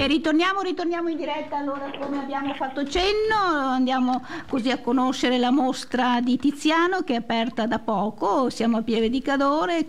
E ritorniamo in diretta. Allora, come abbiamo fatto cenno, andiamo così a conoscere la mostra di Tiziano che è aperta da poco. Siamo a Pieve di Cadore,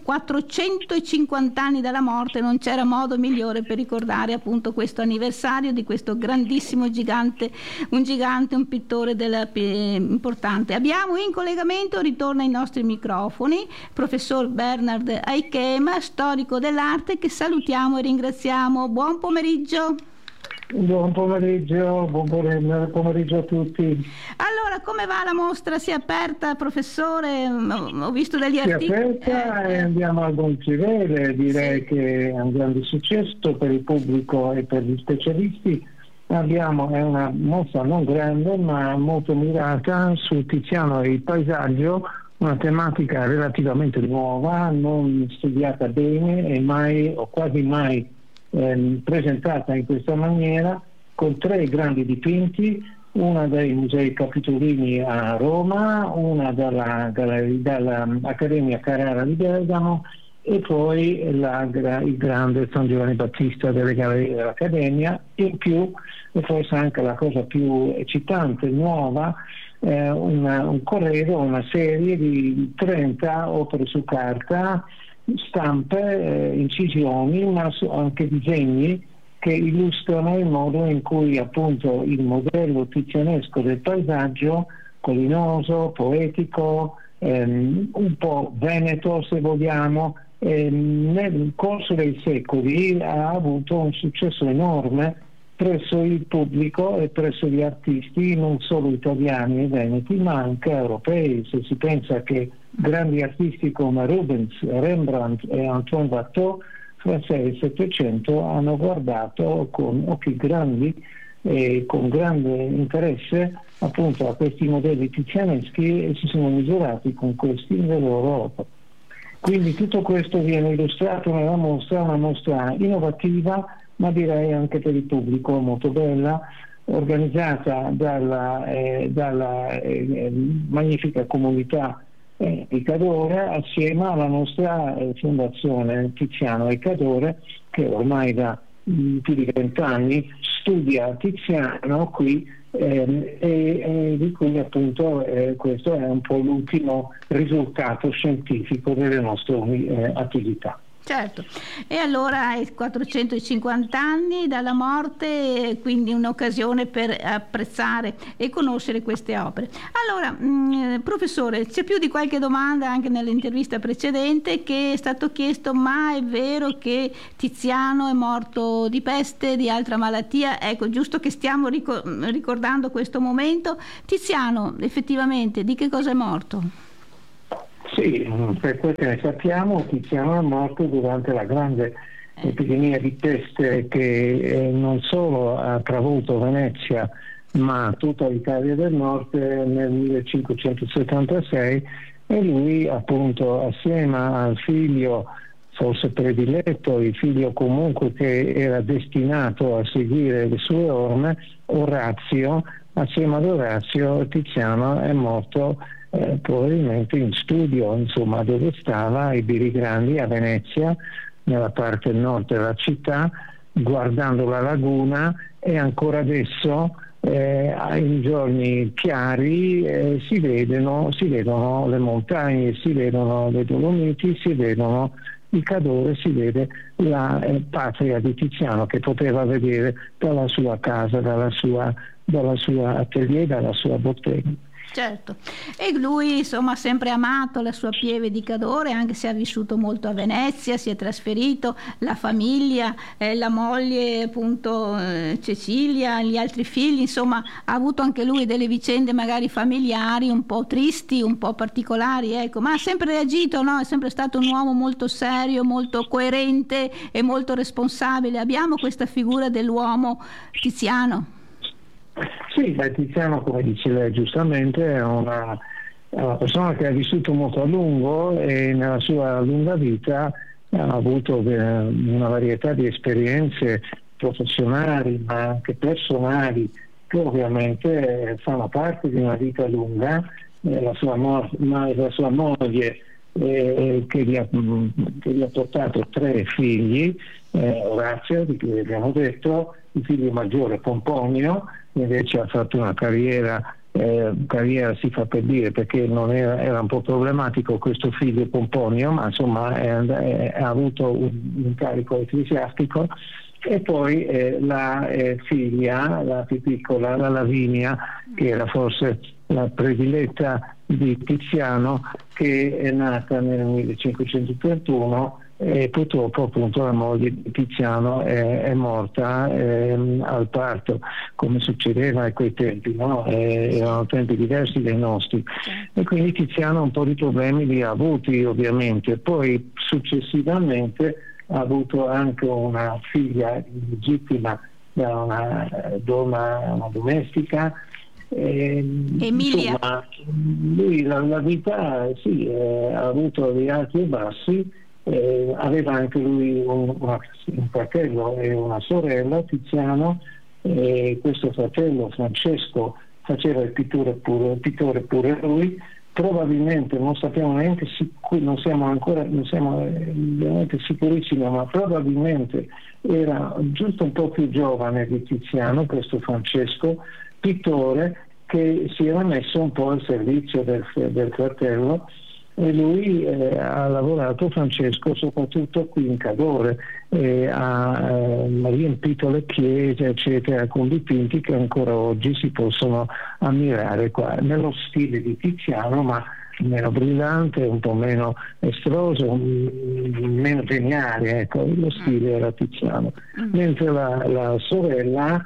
450 anni dalla morte, non c'era modo migliore per ricordare appunto questo anniversario di questo grandissimo gigante, un pittore importante. Abbiamo in collegamento, ritorna ai nostri microfoni, professor Bernard Aikema, storico dell'arte, che salutiamo e ringraziamo. Buon pomeriggio. Buon pomeriggio a tutti. Allora, come va la mostra? Si è aperta, professore? Ho visto degli articoli. Si è aperta e andiamo al buon fine. Direi che è un grande successo per il pubblico e per gli specialisti. È una mostra non grande ma molto mirata su Tiziano e il paesaggio, una tematica relativamente nuova, non studiata bene e mai o quasi mai presentata in questa maniera, con 3 grandi dipinti, una dai Musei Capitolini a Roma, una dall'Accademia Carrara di Bergamo e poi il grande San Giovanni Battista delle Gallerie dell'Accademia. In più, e forse anche la cosa più eccitante, nuova, un corredo, una serie di 30 opere su carta, stampe, incisioni, ma anche disegni che illustrano il modo in cui appunto il modello tizianesco del paesaggio, collinoso, poetico, un po' veneto se vogliamo, nel corso dei secoli ha avuto un successo enorme presso il pubblico e presso gli artisti non solo italiani e veneti ma anche europei. Se si pensa che grandi artisti come Rubens, Rembrandt e Antoine Watteau fra il 6 e il 700 hanno guardato con occhi grandi e con grande interesse appunto a questi modelli tizianeschi e si sono misurati con questi nelle loro opere. Quindi tutto questo viene illustrato nella mostra, una mostra innovativa ma direi anche per il pubblico molto bella, organizzata dalla magnifica comunità di Cadore assieme alla nostra fondazione Tiziano e Cadore, che ormai da più di 20 anni studia Tiziano qui e di cui appunto questo è un po' l'ultimo risultato scientifico delle nostre attività. Certo, e allora ai 450 anni dalla morte, quindi un'occasione per apprezzare e conoscere queste opere. Allora, professore, c'è più di qualche domanda anche nell'intervista precedente che è stato chiesto: ma è vero che Tiziano è morto di peste, di altra malattia? Ecco, giusto che stiamo ricordando questo momento. Tiziano, effettivamente, di che cosa è morto? Sì, per quel che ne sappiamo, Tiziano è morto durante la grande epidemia di peste che non solo ha travolto Venezia ma tutta l'Italia del Nord nel 1576 e lui appunto assieme al figlio forse prediletto, il figlio comunque che era destinato a seguire le sue orme, Orazio, assieme ad Orazio Tiziano è morto probabilmente in studio, insomma, dove stava ai Biri Grandi a Venezia, nella parte nord della città, guardando la laguna, e ancora adesso in giorni chiari si vedono le montagne, si vedono le Dolomiti, si vedono il Cadore, si vede la patria di Tiziano che poteva vedere dalla sua casa, dalla sua atelier, dalla sua bottega. Certo, e lui insomma ha sempre amato la sua Pieve di Cadore, anche se ha vissuto molto a Venezia, si è trasferito, la famiglia, la moglie appunto Cecilia, gli altri figli, insomma ha avuto anche lui delle vicende magari familiari un po' tristi, un po' particolari, ecco, ma ha sempre reagito, no? È sempre stato un uomo molto serio, molto coerente e molto responsabile. Abbiamo questa figura dell'uomo Tiziano. Sì, Tiziano, come dice lei giustamente, è una persona che ha vissuto molto a lungo e nella sua lunga vita ha avuto una varietà di esperienze professionali ma anche personali che ovviamente fanno parte di una vita lunga. La sua moglie che gli ha portato 3 figli Orazio, di cui abbiamo detto, il figlio maggiore Pomponio, invece ha fatto una carriera si fa per dire, perché non era un po' problematico questo figlio Pomponio, ma insomma ha avuto un incarico ecclesiastico. E poi la figlia, la più piccola, la Lavinia, che era forse la prediletta di Tiziano, che è nata nel 1531 e purtroppo appunto la moglie di Tiziano è morta al parto, come succedeva a quei tempi, no? Erano tempi diversi dai nostri, e quindi Tiziano un po' di problemi li ha avuti ovviamente. Poi successivamente ha avuto anche una figlia illegittima da una donna, una domestica. Emilia. Insomma, lui la vita ha avuto dei alti e bassi. Aveva anche lui un fratello e una sorella, Tiziano, e questo fratello Francesco faceva il pittore pure lui. Probabilmente non sappiamo neanche non siamo veramente sicurissimi, ma probabilmente era giusto un po' più giovane di Tiziano, questo Francesco, pittore, che si era messo un po' al servizio del fratello. E lui ha lavorato, Francesco, soprattutto qui in Cadore, ha riempito le chiese eccetera con dipinti che ancora oggi si possono ammirare qua, nello stile di Tiziano, ma meno brillante, un po' meno estroso, meno geniale, ecco, lo stile era Tiziano. Mentre la sorella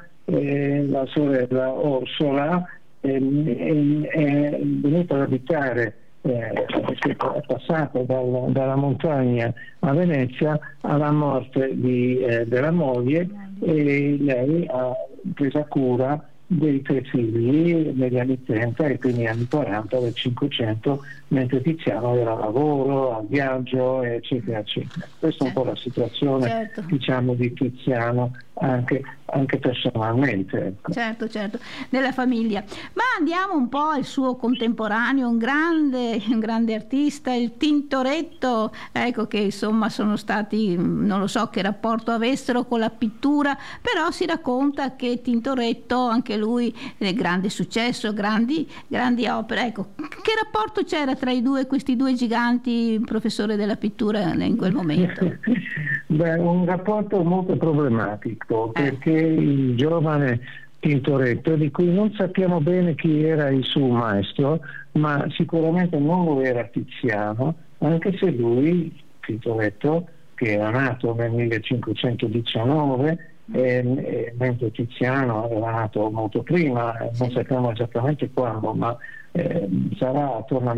Orsola è venuta ad abitare, è passato dalla montagna a Venezia alla morte della moglie, e lei ha preso cura dei 3 figli negli anni 30 e quindi anni 40 del 500, mentre Tiziano era a lavoro, a viaggio, eccetera eccetera. Questa è un po' la situazione, diciamo, di Tiziano anche personalmente, ecco. Certo, nella famiglia. Ma andiamo un po' al suo contemporaneo, un grande artista, il Tintoretto, ecco, che insomma sono stati, non lo so che rapporto avessero con la pittura, però si racconta che Tintoretto, anche lui, grande successo, grandi opere. Ecco, che rapporto c'era tra questi due giganti, professore della pittura, in quel momento? Beh, un rapporto molto problematico, perché il giovane Tintoretto, di cui non sappiamo bene chi era il suo maestro, ma sicuramente non lo era Tiziano, anche se lui, Tintoretto, che era nato nel 1519, mentre Tiziano era nato molto prima, non sappiamo esattamente quando, ma sarà attorno al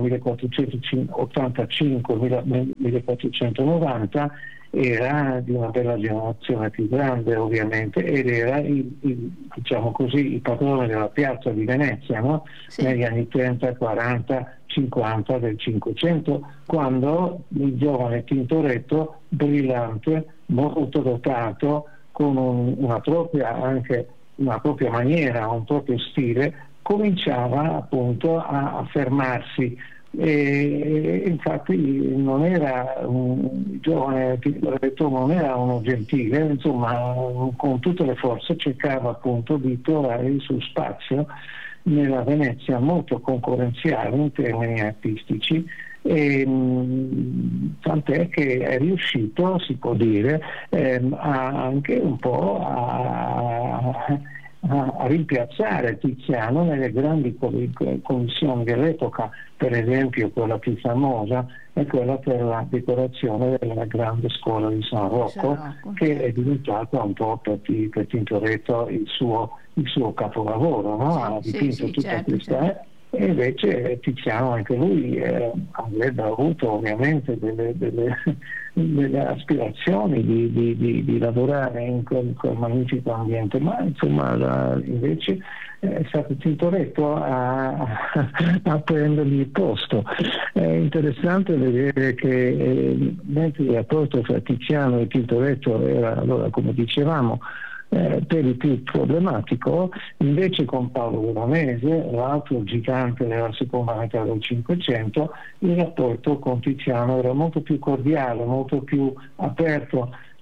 1485-1490, era di una bella generazione più grande ovviamente, ed era diciamo così, il padrone della piazza di Venezia, no? Negli anni 30, 40, 50 del 500, quando il giovane Tintoretto, brillante, molto dotato, con una propria maniera, un proprio stile, cominciava appunto a affermarsi. E infatti non era un giovane Tintoretto, non era uno gentile, insomma, con tutte le forze cercava appunto di trovare il suo spazio nella Venezia molto concorrenziale in termini artistici, e tant'è che è riuscito, si può dire, anche un po' a rimpiazzare Tiziano nelle grandi commissioni dell'epoca. Per esempio quella più famosa è quella per la decorazione della grande scuola di San Rocco, che è diventata un po' per Tintoretto il suo capolavoro, no? Ha dipinto tutta questa. E invece Tiziano, anche lui, avrebbe avuto ovviamente delle aspirazioni di lavorare in quel magnifico ambiente, ma insomma invece è stato Tintoretto a prendergli il posto. È interessante vedere che mentre il rapporto tra Tiziano e Tintoretto era, allora, come dicevamo, per il più problematico, invece con Paolo Veronese, l'altro gigante della seconda metà del Cinquecento, il rapporto con Tiziano era molto più cordiale, molto più aperto.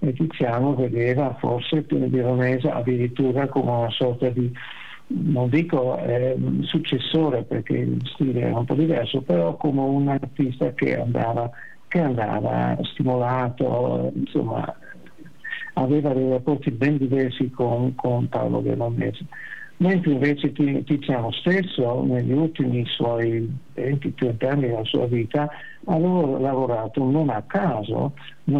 e Tiziano vedeva forse Piranesi addirittura come una sorta di, non dico successore perché il stile era un po' diverso, però come un artista che andava stimolato, insomma aveva dei rapporti ben diversi con Paolo Veronese. Mentre invece Tiziano stesso negli ultimi suoi 20-30 anni della sua vita aveva lavorato non a caso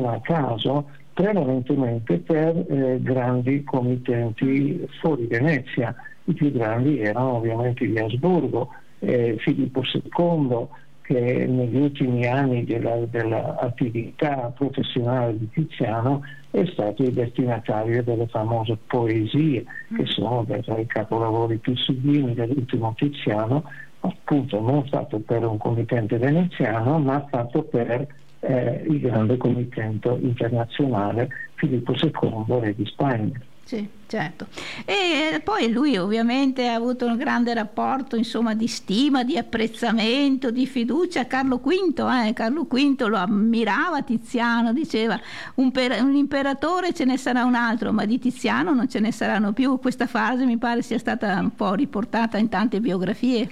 prevalentemente per grandi committenti fuori Venezia. I più grandi erano ovviamente gli Asburgo, Filippo II, che negli ultimi anni dell'attività professionale di Tiziano è stato il destinatario delle famose poesie, che sono tra i capolavori più sublimi dell'ultimo Tiziano, appunto non fatto per un committente veneziano, ma fatto per il grande committente internazionale Filippo II, re di Spagna. Sì, certo. E poi lui ovviamente ha avuto un grande rapporto, insomma, di stima, di apprezzamento, di fiducia a Carlo V. Carlo V lo ammirava Tiziano, diceva un imperatore ce ne sarà un altro, ma di Tiziano non ce ne saranno più. Questa frase mi pare sia stata un po' riportata in tante biografie.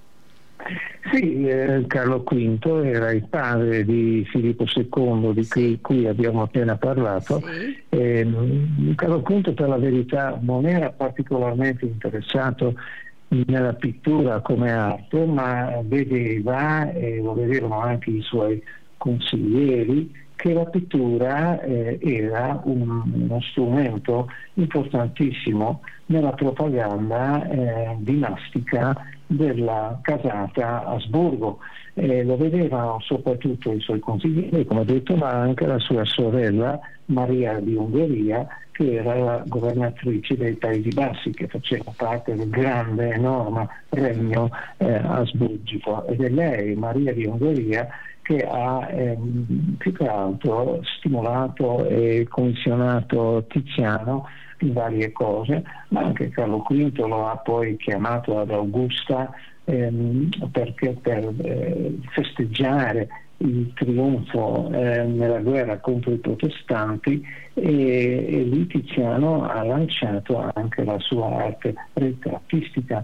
Sì, Carlo V era il padre di Filippo II, di cui abbiamo appena parlato. Sì. Carlo V, per la verità, non era particolarmente interessato nella pittura come arte, ma vedeva, e lo vedevano anche i suoi consiglieri, che la pittura era uno strumento importantissimo nella propaganda dinastica della casata Asburgo. Lo vedevano soprattutto i suoi consiglieri, come ho detto, ma anche la sua sorella Maria di Ungheria, che era la governatrice dei Paesi Bassi, che faceva parte del grande, enorme regno asburgico. Ed è lei, Maria di Ungheria, che ha più che altro stimolato e commissionato Tiziano in varie cose, ma anche Carlo V lo ha poi chiamato ad Augusta perché per festeggiare il trionfo nella guerra contro i protestanti, e lì Tiziano ha lanciato anche la sua arte ritrattistica,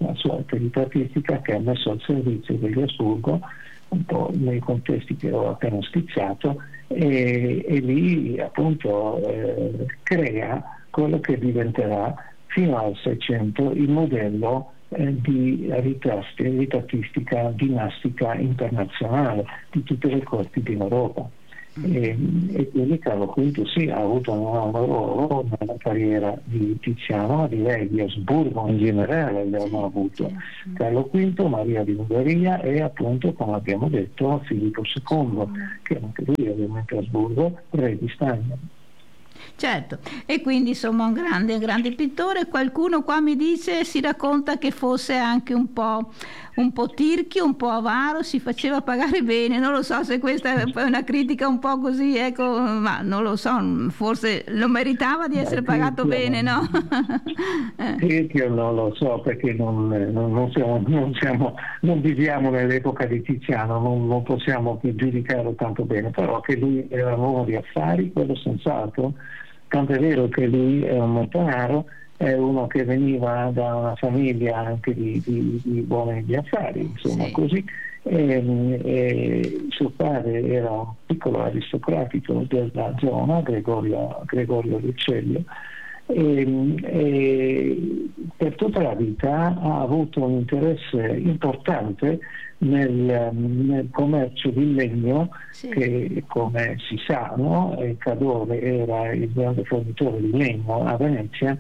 che ha messo al servizio degli Asburgo un po' nei contesti che ho appena skizzato, e lì appunto crea quello che diventerà fino al 600 il modello di ritrattistica dinastica internazionale di tutte le corti d'Europa. E quindi Carlo V sì, ha avuto un enorme ruolo nella carriera di Tiziano, ma direi di Asburgo in generale l'hanno avuto. Carlo V, Maria di Ungheria e appunto, come abbiamo detto, Filippo II, che anche lui ovviamente Asburgo, re di Spagna. Certo, e quindi insomma un grande pittore. Qualcuno qua mi dice, si racconta che fosse anche un po' tirchio, un po' avaro, si faceva pagare bene. Non lo so se questa è una critica un po' così, ecco, ma non lo so, forse lo meritava di essere pagato bene, no? Tirchio non lo so, perché non viviamo nell'epoca di Tiziano, non possiamo giudicarlo tanto bene, però che lui era un uomo di affari, quello senz'altro. Tanto è vero che lui è un montanaro, è uno che veniva da una famiglia anche di uomini di affari, insomma, sì. Così. Suo padre era un piccolo aristocratico della zona, Gregorio Lucello, e per tutta la vita ha avuto un interesse importante nel commercio di legno, sì. Che come si sa, no? Cadore era il grande fornitore di legno a Venezia,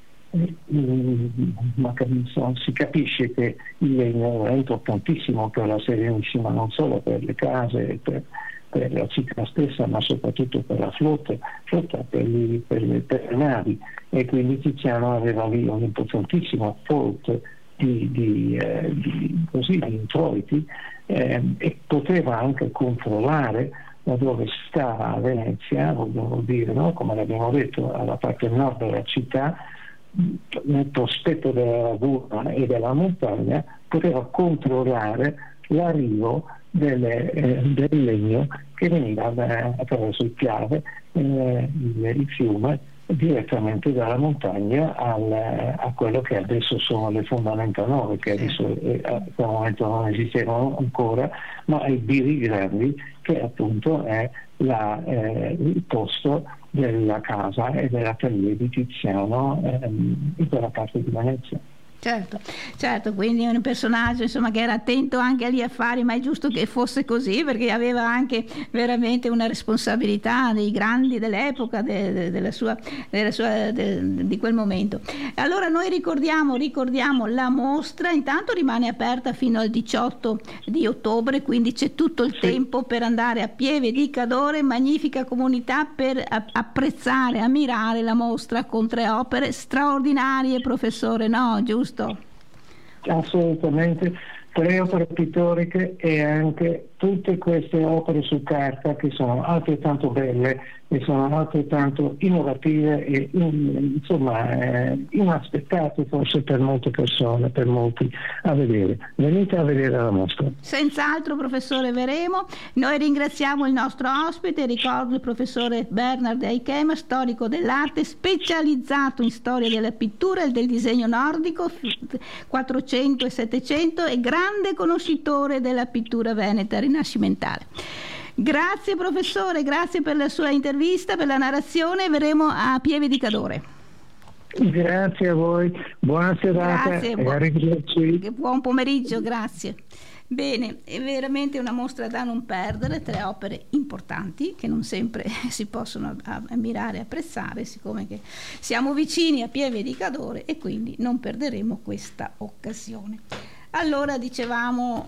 ma si capisce che il legno è importantissimo per la Serenissima, non solo per le case, per la città stessa, ma soprattutto per la flotta per le navi, e quindi Tiziano aveva lì un importantissimo apporto di introiti, e poteva anche controllare da dove stava a Venezia, voglio dire, no? Come l'abbiamo detto, alla parte nord della città, nel prospetto della laguna e della montagna, poteva controllare l'arrivo del legno che veniva attraverso il Piave, il fiume, direttamente dalla montagna a quello che adesso sono le fondamenta nuove, che adesso a quel momento non esistevano ancora, ma ai Biri Grandi, che appunto è il posto della casa e dell'atelier di Tiziano in quella parte di Venezia. Certo, quindi è un personaggio insomma che era attento anche agli affari, ma è giusto che fosse così, perché aveva anche veramente una responsabilità dei grandi dell'epoca, di quel momento. Allora noi ricordiamo la mostra, intanto rimane aperta fino al 18 di ottobre, quindi c'è tutto il tempo per andare a Pieve di Cadore, magnifica comunità, per apprezzare, ammirare la mostra con 3 opere straordinarie, professore, no? Giusto? Assolutamente, 3 opere pittoriche e anche tutte queste opere su carta che sono altrettanto belle e sono altrettanto innovative e inaspettate forse per molte persone, per molti a vedere. Venite a vedere la mostra. Senz'altro, professore, verremo. Noi ringraziamo il nostro ospite, ricordo il professore Bernard Eichema, storico dell'arte, specializzato in storia della pittura e del disegno nordico 400 e 700 e grande conoscitore della pittura veneta rinascimentale. Grazie professore, grazie per la sua intervista, per la narrazione, verremo a Pieve di Cadore. Grazie a voi, buona serata e arrivederci. Buon pomeriggio, grazie. Bene, è veramente una mostra da non perdere, 3 opere importanti che non sempre si possono ammirare e apprezzare, siccome che siamo vicini a Pieve di Cadore e quindi non perderemo questa occasione. Allora dicevamo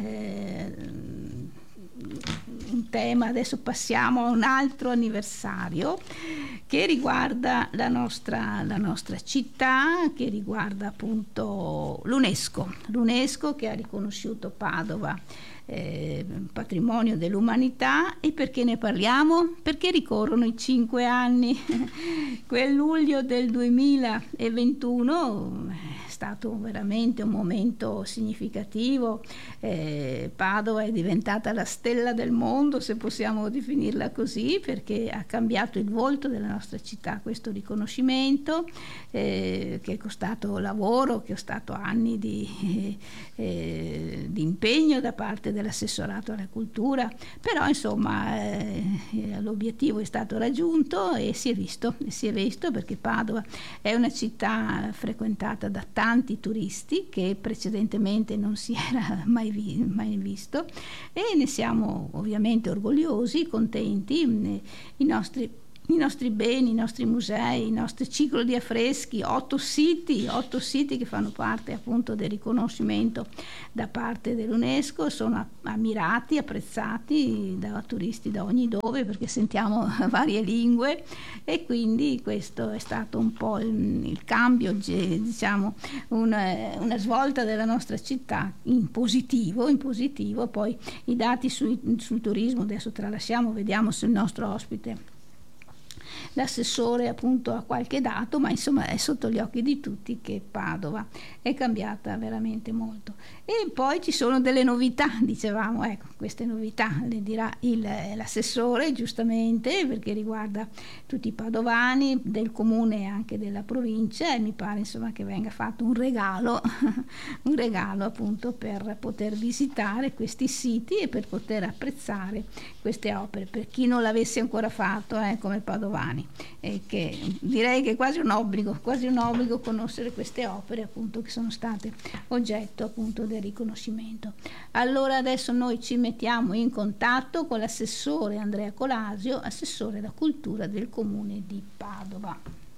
un tema, adesso passiamo a un altro anniversario che riguarda la nostra città, che riguarda appunto l'UNESCO che ha riconosciuto Padova patrimonio dell'umanità. E perché ne parliamo? Perché ricorrono i 5 anni. Quel luglio del 2021 è stato veramente un momento significativo. Padova è diventata la stella del mondo, se possiamo definirla così, perché ha cambiato il volto della nostra città questo riconoscimento, che è costato lavoro, che è costato anni di impegno da parte dell'assessorato alla cultura, però insomma l'obiettivo è stato raggiunto e si è visto perché Padova è una città frequentata da tanti turisti che precedentemente non si era mai visto, e ne siamo ovviamente orgogliosi, contenti. I nostri beni, i nostri musei, il nostro ciclo di affreschi, 8 siti che fanno parte appunto del riconoscimento da parte dell'UNESCO, sono ammirati, apprezzati da turisti da ogni dove, perché sentiamo varie lingue, e quindi questo è stato un po' il cambio, diciamo una svolta della nostra città in positivo. Poi i dati sul turismo adesso tralasciamo, vediamo se il nostro ospite, l'assessore, appunto ha qualche dato, ma insomma è sotto gli occhi di tutti che Padova è cambiata veramente molto. E poi ci sono delle novità, dicevamo, ecco, queste novità le dirà l'assessore giustamente, perché riguarda tutti i padovani del comune e anche della provincia, e mi pare insomma che venga fatto un regalo appunto per poter visitare questi siti e per poter apprezzare queste opere, per chi non l'avesse ancora fatto come padovani. E che direi che è quasi un obbligo conoscere queste opere appunto che sono state oggetto appunto del riconoscimento. Allora adesso noi ci mettiamo in contatto con l'assessore Andrea Colasio, assessore alla cultura del comune di Padova.